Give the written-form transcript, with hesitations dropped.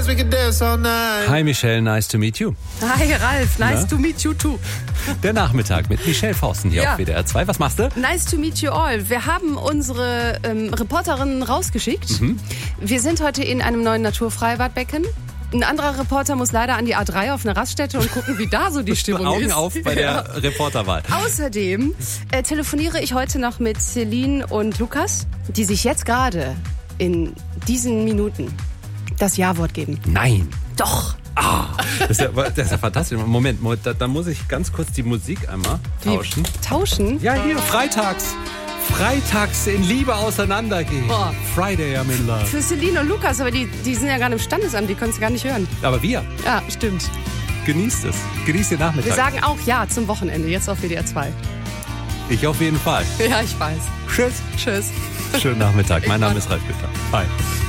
we could dance all night. Hi Michelle, nice to meet you. Hi Ralf, nice to meet you too. Der Nachmittag mit Michelle Fausten hier auf WDR 2. Was machst du? Nice to meet you all. Wir haben unsere Reporterinnen rausgeschickt. Wir sind heute in einem neuen Naturfreibadbecken. Ein anderer Reporter muss leider an die A3 auf eine Raststätte und gucken, wie da so die Stimmung Augen ist. auf bei der Reporterwahl. Außerdem telefoniere ich heute noch mit Celine und Lukas, die sich jetzt gerade in diesen Minuten das Ja-Wort geben. Nein. Doch. Das ist ja fantastisch. Moment, dann muss ich ganz kurz die Musik einmal tauschen. Tauschen? Ja, hier, freitags in Liebe auseinandergehen. Boah. Friday I'm in love. Für Celine und Lukas, aber die sind ja gar nicht im Standesamt, die können es gar nicht hören. Aber wir, Ja, stimmt. genießt es. Genießt den Nachmittag. Wir sagen auch Ja zum Wochenende, jetzt auf WDR 2. Ich auf jeden Fall. Ja, ich weiß. Tschüss. Tschüss. Schönen Nachmittag. Mein Name ist Ralf Günther. Hi.